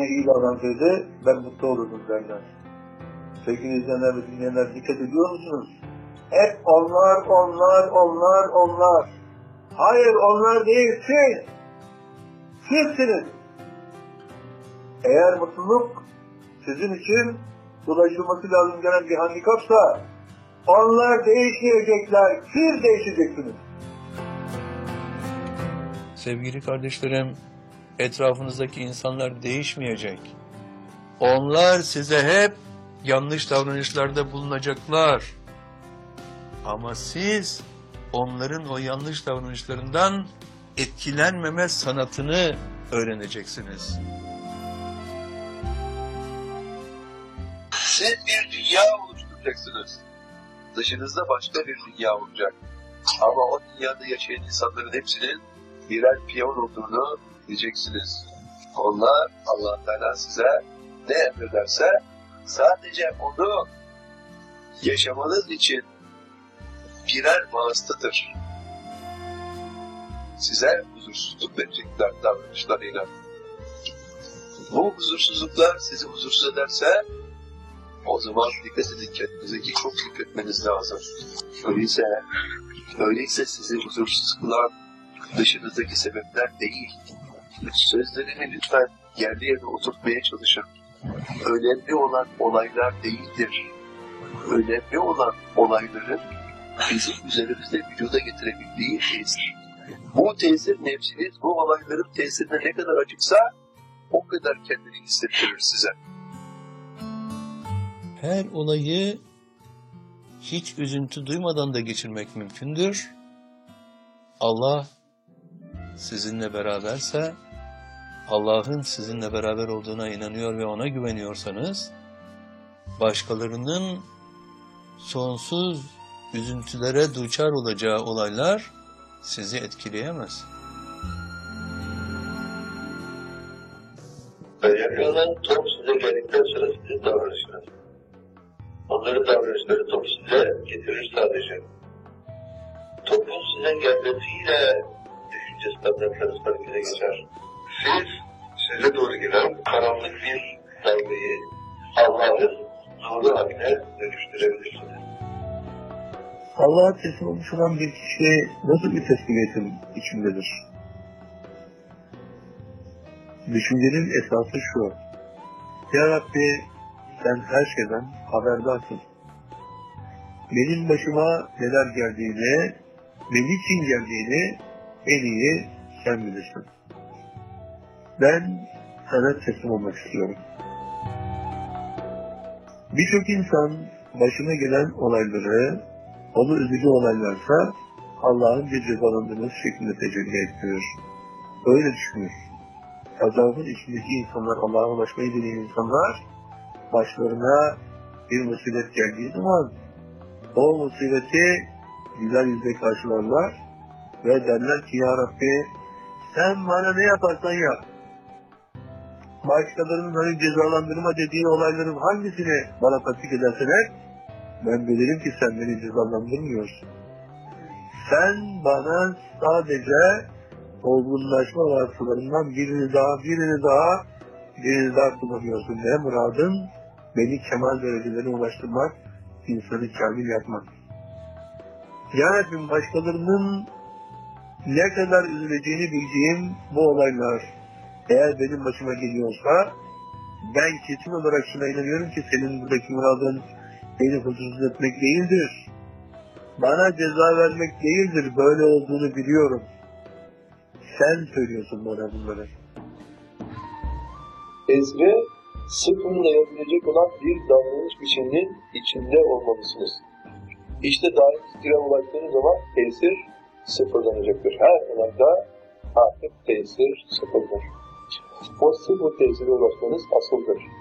bana iyi davransaydı ben mutlu olurdum derler. Sevgili izleyenler ve dinleyenler, dikkat ediyor musunuz? Hep onlar. Hayır, onlar değil, siz. Sizsiniz. Eğer mutluluk sizin için ulaşılması lazım gelen bir handikapsa, onlar değişmeyecekler, siz değişeceksiniz. Sevgili kardeşlerim, etrafınızdaki insanlar değişmeyecek. Onlar size hep yanlış davranışlarda bulunacaklar. Ama siz onların o yanlış davranışlarından etkilenmeme sanatını öğreneceksiniz. Siz bir dünya oluşturacaksınız. Dışınızda başka bir dünya olacak. Ama o dünyada yaşayan insanların hepsinin birer piyon olduğunu bileceksiniz. Onlar, Allah Teala size ne emrederse sadece onu yaşamanız için birer vasıtadır. Size huzursuzluk verecekler davranışlarıyla. Bu huzursuzluklar sizi huzursuz ederse o zaman dikkat edin, kendinize ki çok dikkat etmeniz lazım. Öyleyse sizi huzursuz kılan dışınızdaki sebepler değil. Sözlerimi lütfen yerli yerine oturtmaya çalışın. Önemli olan olaylar değildir. Önemli olan olayların bizim üzerimizde vücuda getirebildiği tesir. Bu tesir nefsiniz bu olayların tesirine ne kadar açıksa o kadar kendini hissettirir size. Her olayı hiç üzüntü duymadan da geçirmek mümkündür. Allah sizinle beraberse, Allah'ın sizinle beraber olduğuna inanıyor ve ona güveniyorsanız, başkalarının sonsuz üzüntülere duçar olacağı olaylar sizi etkileyemez. Önemli olan top size geldikten sonra sizin davranışınız. Onların davranışları top size getirir sadece. Topun size gelmesiyle düşünce standartlarınız harekete geçer. Siz size doğru gelen karanlık bir dalgayı Allah'ın nuru haline dönüştürebilirsiniz. Allah'a teslim olmuş olan bir kişi nasıl bir teslimiyetin içindedir? Düşüncenin esası şu: Ya Rabbi, sen her şeyden haberdarsın. Benim başıma neler geldiğini, ne için geldiğini en iyi sen bilirsin. Ben sana teslim olmak istiyorum. Birçok insan başına gelen olayları, onu üzücü olaylarsa Allah'ın bir cezalandırması şeklinde tecelli ettiriyor. Öyle düşünür. Azabın içindeki insanlar, Allah'a ulaşmayı deneyen insanlar, başlarına bir musibet geldiği zaman o musibeti güzel yüzle karşılarlar ve derler ki Ya Rabbi, sen bana ne yaparsan yap. Başkalarının hani cezalandırma dediği olayların hangisini bana tatbik ederseler, ben bilirim ki sen beni cezalandırmıyorsun. Sen bana sadece olgunlaşma vasıtalarından birini daha kullanıyorsun. Ne muradın? Beni kemal derecelerine ulaştırmak, insanı kamil yapmak. Ya Rabbim, başkalarının ne kadar üzüleceğini bildiğim bu olaylar eğer benim başıma geliyorsa, ben kesin olarak şuna inanıyorum ki senin buradaki muradın beni huzursuz etmek değildir. Bana ceza vermek değildir, böyle olduğunu biliyorum. Sen söylüyorsun bana bunları. Ezre, sıfırlayabilecek olan bir davranış biçiminin içinde olmalısınız. İşte daim fikre ulaştığınız zaman tesir sıfırlanacaktır. Her olayda artık tesir sıfırdır. O sıfır tesire ulaşmanız asıldır.